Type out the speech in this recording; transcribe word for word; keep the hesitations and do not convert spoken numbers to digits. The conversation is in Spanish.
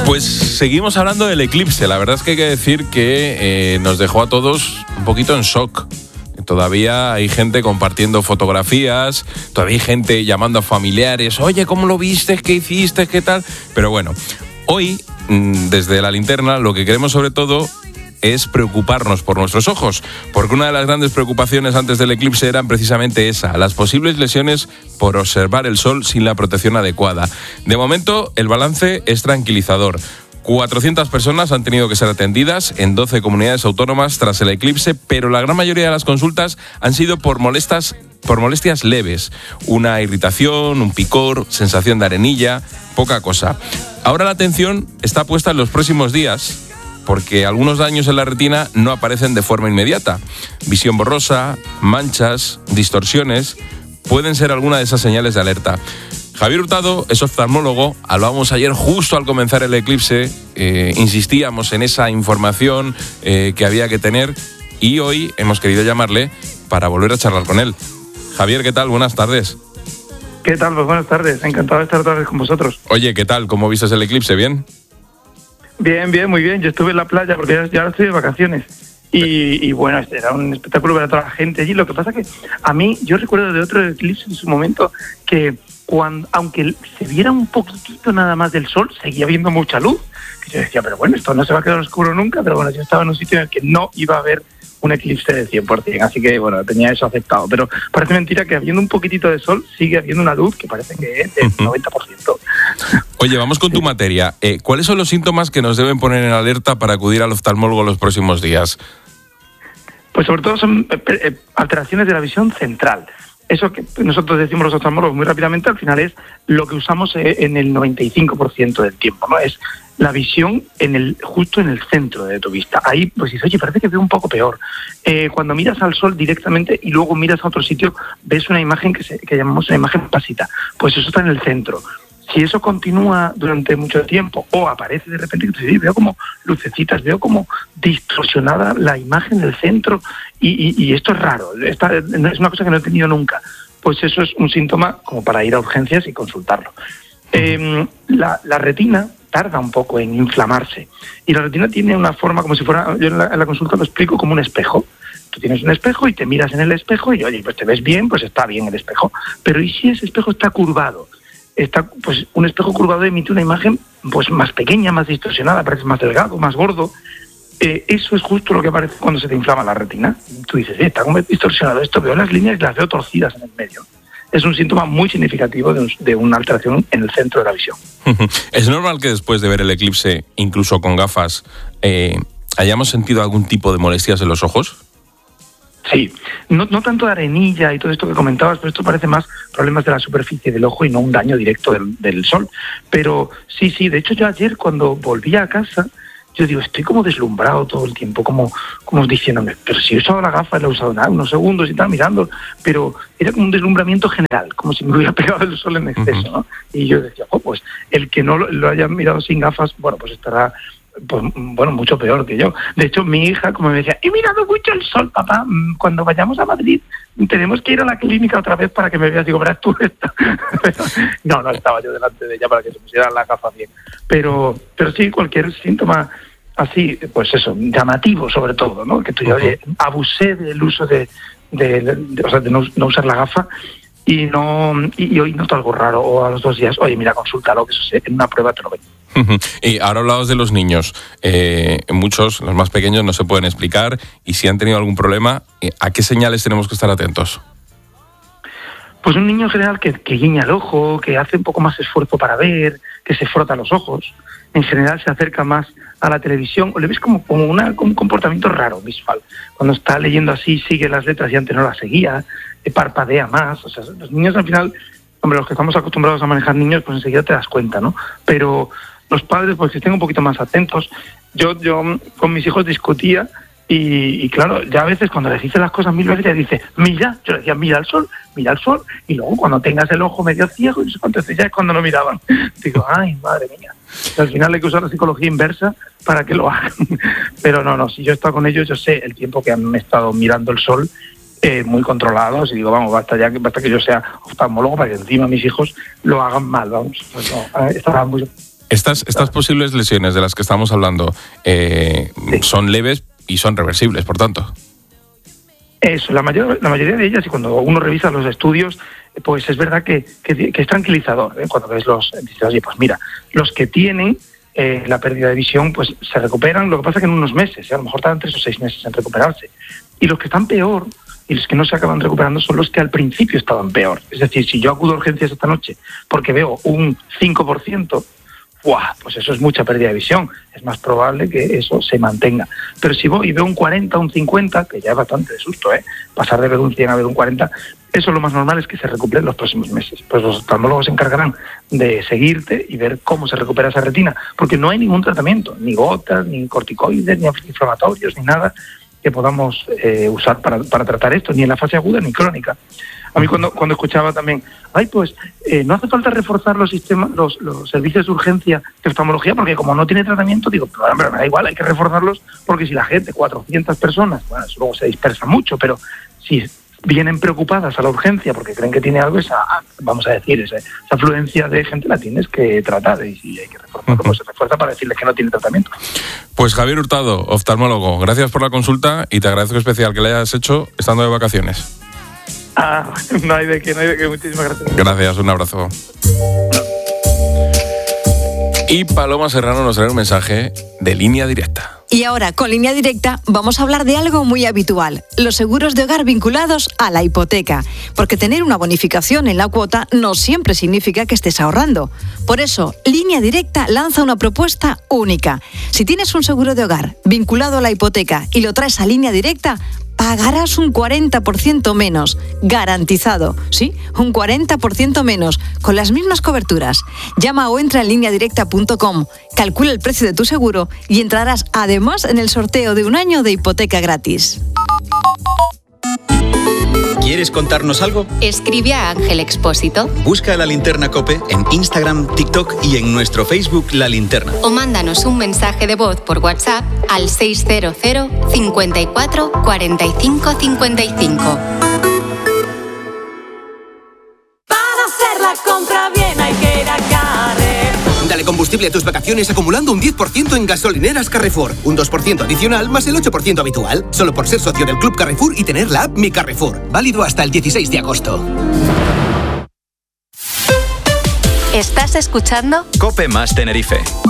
Pues seguimos hablando del eclipse. La verdad es que hay que decir que eh, nos dejó a todos un poquito en shock. Todavía hay gente compartiendo fotografías, todavía hay gente llamando a familiares. Oye, ¿cómo lo viste? ¿Qué hiciste? ¿Qué tal? Pero bueno, hoy, desde La Linterna, lo que queremos sobre todo es preocuparnos por nuestros ojos, porque una de las grandes preocupaciones antes del eclipse eran precisamente esa, las posibles lesiones por observar el sol sin la protección adecuada. De momento, el balance es tranquilizador. cuatrocientas personas han tenido que ser atendidas en doce comunidades autónomas tras el eclipse, pero la gran mayoría de las consultas han sido por molestas, por molestias leves. Una irritación, un picor, sensación de arenilla, poca cosa. Ahora la atención está puesta en los próximos días, porque algunos daños en la retina no aparecen de forma inmediata. Visión borrosa, manchas, distorsiones, pueden ser alguna de esas señales de alerta. Javier Hurtado es oftalmólogo, hablábamos ayer justo al comenzar el eclipse, eh, insistíamos en esa información eh, que había que tener y hoy hemos querido llamarle para volver a charlar con él. Javier, ¿qué tal? Buenas tardes. ¿Qué tal? Pues buenas tardes, encantado de estar otra vez con vosotros. Oye, ¿qué tal? ¿Cómo viste el eclipse? ¿Bien? Bien, bien, muy bien. Yo estuve en la playa porque ya, ya ahora estoy de vacaciones. Y, y bueno, era un espectáculo ver a toda la gente allí. Lo que pasa que a mí, yo recuerdo de otro eclipse en su momento que cuando, aunque se viera un poquitito nada más del sol, seguía viendo mucha luz. Que yo decía, pero bueno, esto no se va a quedar oscuro nunca. Pero bueno, yo estaba en un sitio en el que no iba a haber un eclipse de cien por ciento, así que bueno, tenía eso aceptado. Pero parece mentira que habiendo un poquitito de sol sigue habiendo una luz que parece que es del noventa por ciento. Oye, vamos con tu materia. Eh, ¿Cuáles son los síntomas que nos deben poner en alerta para acudir al oftalmólogo los próximos días? Pues sobre todo son eh, alteraciones de la visión central. Eso que nosotros decimos los oftalmólogos muy rápidamente, al final es lo que usamos en el noventa y cinco por ciento del tiempo, ¿no? Es la visión en el justo en el centro de tu vista. Ahí, pues dices, oye, parece que veo un poco peor. Eh, cuando miras al sol directamente y luego miras a otro sitio, ves una imagen que, se, que llamamos una imagen pasita. Pues eso está en el centro. Si eso continúa durante mucho tiempo o aparece de repente, sí, veo como lucecitas, veo como distorsionada la imagen del centro y, y, y esto es raro, esta, es una cosa que no he tenido nunca, pues eso es un síntoma como para ir a urgencias y consultarlo. Eh, la, la retina tarda un poco en inflamarse y la retina tiene una forma como si fuera, yo en la, en la consulta lo explico como un espejo. Tú tienes un espejo y te miras en el espejo y oye, pues te ves bien, pues está bien el espejo, pero ¿y si ese espejo está curvado? Está, pues un espejo curvado emite una imagen pues más pequeña, más distorsionada, parece más delgado, más gordo. Eh, eso es justo lo que aparece cuando se te inflama la retina. Tú dices, eh, está como distorsionado esto, veo las líneas y las veo torcidas en el medio. Es un síntoma muy significativo de, un, de una alteración en el centro de la visión. ¿Es normal que después de ver el eclipse, incluso con gafas, eh, hayamos sentido algún tipo de molestias en los ojos? Sí, no, no tanto de arenilla y todo esto que comentabas, pero esto parece más problemas de la superficie del ojo y no un daño directo del, del sol. Pero sí, sí, de hecho yo ayer cuando volví a casa, yo digo, estoy como deslumbrado todo el tiempo, como, como diciéndome, pero si he usado la gafa, la he usado nada, unos segundos y estaba mirando, pero era como un deslumbramiento general, como si me hubiera pegado el sol en exceso, ¿no? Y yo decía, oh, pues el que no lo, lo haya mirado sin gafas, bueno, pues estará... Pues bueno, mucho peor que yo. De hecho, mi hija, como me decía, he mirado mucho el sol, papá, cuando vayamos a Madrid tenemos que ir a la clínica otra vez para que me veas. Digo, verás tú esto. no, no estaba yo delante de ella para que se pusieran la gafa bien. Pero, pero sí, cualquier síntoma así, pues eso, llamativo sobre todo, ¿no? Que tú ya, oye, abusé del uso de, de, de, de, o sea, de no, no usar la gafa y no y, y hoy noto algo raro, o a los dos días, oye, mira, consúltalo, que eso sé, en una prueba te lo ven. Y ahora hablabas de los niños. Eh, muchos, los más pequeños, no se pueden explicar y si han tenido algún problema, ¿a qué señales tenemos que estar atentos? Pues un niño en general que, que guiña el ojo, que hace un poco más esfuerzo para ver, que se frota los ojos, en general se acerca más a la televisión, o le ves como, como, una, como un comportamiento raro, visual. Cuando está leyendo así, sigue las letras y antes no las seguía, parpadea más. O sea, los niños al final, hombre, los que estamos acostumbrados a manejar niños, pues enseguida te das cuenta, ¿no? Pero los padres, pues que estén un poquito más atentos. Yo, yo con mis hijos discutía y, y claro, ya a veces cuando les dice las cosas mil veces, ya dice, mira, yo le decía, mira el sol, mira el sol, y luego cuando tengas el ojo medio ciego, y no sé cuánto, ya es cuando no miraban. Digo, ay, madre mía. Y al final hay que usar la psicología inversa para que lo hagan. Pero no, no, si yo he estado con ellos, yo sé el tiempo que han estado mirando el sol, eh, muy controlados, y digo, vamos, basta ya, basta que yo sea oftalmólogo para que encima mis hijos lo hagan mal, vamos. Pues no, estarán muy... Estas, estas posibles lesiones de las que estamos hablando eh, sí. son leves y son reversibles, por tanto. Eso, la, mayor, la mayoría de ellas, y cuando uno revisa los estudios, pues es verdad que, que, que es tranquilizador, ¿eh? Cuando ves los... Dices, oye, pues mira, los que tienen eh, la pérdida de visión, pues se recuperan, lo que pasa que en unos meses, ¿eh? A lo mejor tardan tres o seis meses en recuperarse. Y los que están peor, y los que no se acaban recuperando, son los que al principio estaban peor. Es decir, si yo acudo a urgencias esta noche porque veo un cinco por ciento, ¡buah! Pues eso es mucha pérdida de visión. Es más probable que eso se mantenga. Pero si voy y veo un cuarenta, un cincuenta, que ya es bastante de susto, ¿eh? Pasar de ver un cien a ver un cuarenta, eso lo más normal es que se recupere en los próximos meses. Pues los oftalmólogos se encargarán de seguirte y ver cómo se recupera esa retina, porque no hay ningún tratamiento, ni gotas, ni corticoides, ni antiinflamatorios, ni nada que podamos eh, usar para, para tratar esto, ni en la fase aguda ni crónica. A mí cuando, cuando escuchaba también, ay, pues eh, no hace falta reforzar los sistemas, los, los servicios de urgencia de oftalmología, porque como no tiene tratamiento, digo, pero, pero me da igual, hay que reforzarlos, porque si la gente, cuatrocientas personas, bueno, eso luego se dispersa mucho, pero si vienen preocupadas a la urgencia porque creen que tiene algo, esa, vamos a decir, esa, esa afluencia de gente la tienes que tratar, y si hay que reforzarlo, pues se refuerza para decirles que no tiene tratamiento. Pues Javier Hurtado, oftalmólogo, gracias por la consulta y te agradezco especial que le hayas hecho estando de vacaciones. Ah, no hay de qué, no hay de qué, muchísimas gracias. Gracias, un abrazo. Y Paloma Serrano nos trae un mensaje de Línea Directa. Y ahora, con Línea Directa, vamos a hablar de algo muy habitual, los seguros de hogar vinculados a la hipoteca. Porque tener una bonificación en la cuota no siempre significa que estés ahorrando. Por eso, Línea Directa lanza una propuesta única. Si tienes un seguro de hogar vinculado a la hipoteca y lo traes a Línea Directa, pagarás un cuarenta por ciento menos, garantizado, ¿sí? Un cuarenta por ciento menos, con las mismas coberturas. Llama o entra en línea directa punto com, calcula el precio de tu seguro y entrarás además en el sorteo de un año de hipoteca gratis. ¿Quieres contarnos algo? Escribe a Ángel Expósito. Busca La Linterna COPE en Instagram, TikTok y en nuestro Facebook La Linterna. O mándanos un mensaje de voz por WhatsApp al seis cero cero, cincuenta y cuatro, cuarenta y cinco, cincuenta y cinco. Para hacer la compra bien hay que ir a Carrefour. Dale combustible a tus vacaciones acumulando un diez por ciento en gasolineras Carrefour. Un dos por ciento adicional más el ocho por ciento habitual. Solo por ser socio del Club Carrefour y tener la app Mi Carrefour. Válido hasta el dieciséis de agosto. ¿Estás escuchando? COPE más Tenerife.